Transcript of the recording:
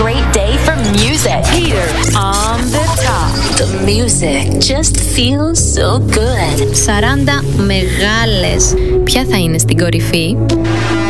great day for music. Peter on the top. The music just feels so good. 40 μεγάλες. Ποια θα είναι στην κορυφή?